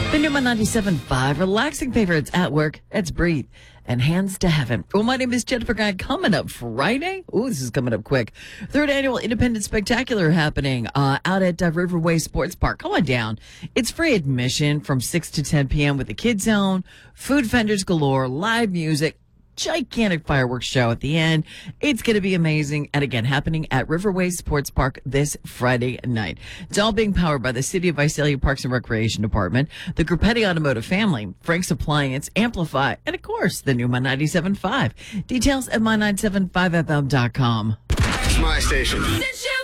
The new 97.5, relaxing favorites at work. It's Breathe and Hands to Heaven. Well, my name is Jennifer Guy. Coming up Friday. Oh, this is coming up quick. Third annual Independent Spectacular happening out at Riverway Sports Park. Come on down. It's free admission from 6 to 10 p.m. with the kids zone, food vendors galore, live music, gigantic fireworks show at the end. It's going to be amazing. And again, happening at Riverway Sports Park this Friday night. It's all being powered by the City of Visalia Parks and Recreation Department, the Grupetti Automotive Family, Frank's Appliance, Amplify, and of course, the new My 97.5. Details at my975fm.com. It's my station. Since you